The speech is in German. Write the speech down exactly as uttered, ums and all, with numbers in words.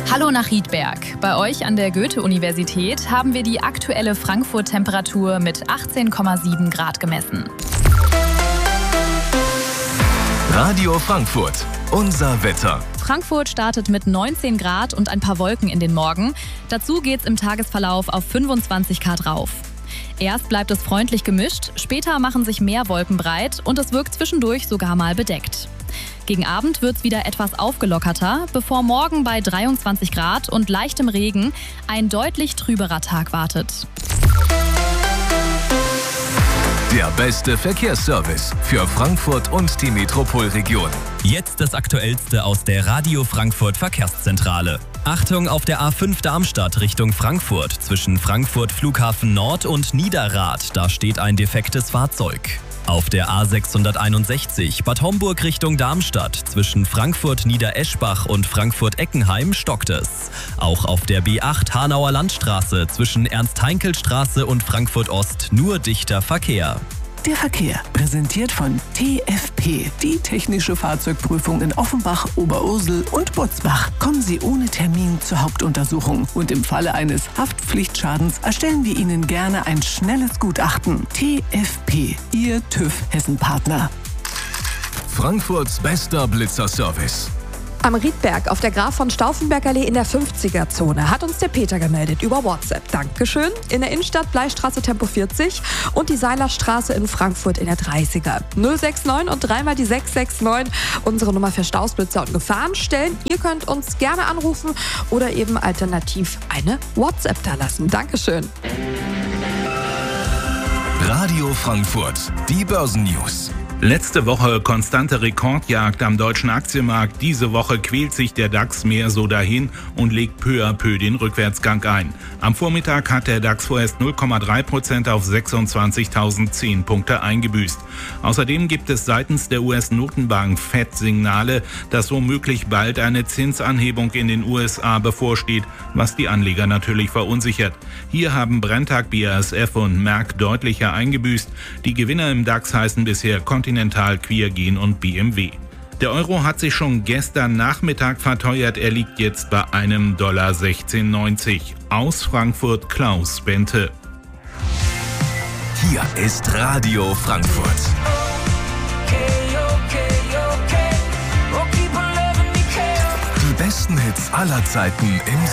Hallo nach Riedberg. Bei euch an der Goethe-Universität haben wir die aktuelle Frankfurt-Temperatur mit achtzehn Komma sieben Grad gemessen. Radio Frankfurt, unser Wetter. Frankfurt startet mit neunzehn Grad und ein paar Wolken in den Morgen. Dazu geht's im Tagesverlauf auf fünfundzwanzig Grad rauf. Erst bleibt es freundlich gemischt, später machen sich mehr Wolken breit und es wirkt zwischendurch sogar mal bedeckt. Gegen Abend wird's wieder etwas aufgelockerter, bevor morgen bei dreiundzwanzig Grad und leichtem Regen ein deutlich trüberer Tag wartet. Der beste Verkehrsservice für Frankfurt und die Metropolregion. Jetzt das Aktuellste aus der Radio Frankfurt Verkehrszentrale. Achtung auf der A fünf Darmstadt Richtung Frankfurt zwischen Frankfurt Flughafen Nord und Niederrad. Da steht ein defektes Fahrzeug. Auf der A sechshunderteinundsechzig Bad Homburg Richtung Darmstadt zwischen Frankfurt Niedereschbach und Frankfurt Eckenheim stockt es. Auch auf der B acht Hanauer Landstraße zwischen Ernst-Heinkel-Straße und Frankfurt Ost nur dichter Verkehr. Der Verkehr, präsentiert von T F P, die technische Fahrzeugprüfung in Offenbach, Oberursel und Butzbach. Kommen Sie ohne Termin zur Hauptuntersuchung und im Falle eines Haftpflichtschadens erstellen wir Ihnen gerne ein schnelles Gutachten. T F P, Ihr TÜV Hessen-Partner. Frankfurts bester Blitzerservice. Am Riedberg auf der Graf von Stauffenberg-Allee in der fünfziger-Zone hat uns der Peter gemeldet über WhatsApp. Dankeschön. In der Innenstadt Bleistraße Tempo vierzig und die Seilerstraße in Frankfurt in der dreißiger. null sechs neun und dreimal die sechs sechs neun. Unsere Nummer für Stausblitzer und Gefahrenstellen. Ihr könnt uns gerne anrufen oder eben alternativ eine WhatsApp da lassen. Dankeschön. Radio Frankfurt, die Börsennews. Letzte Woche konstante Rekordjagd am deutschen Aktienmarkt. Diese Woche quält sich der DAX mehr so dahin und legt peu à peu den Rückwärtsgang ein. Am Vormittag hat der DAX vorerst null Komma drei Prozent auf sechsundzwanzigtausendzehn Punkte eingebüßt. Außerdem gibt es seitens der U S-Notenbank Fed Signale, dass womöglich bald eine Zinsanhebung in den U S A bevorsteht, was die Anleger natürlich verunsichert. Hier haben Brenntag, B A S F und Merck deutlicher eingebüßt. Die Gewinner im DAX heißen bisher Continental, Quiergen und B M W. Der Euro hat sich schon gestern Nachmittag verteuert. Er liegt jetzt bei einem Dollar sechzehn neunzig. Aus Frankfurt Klaus Bente. Hier ist Radio Frankfurt. Die besten Hits aller Zeiten im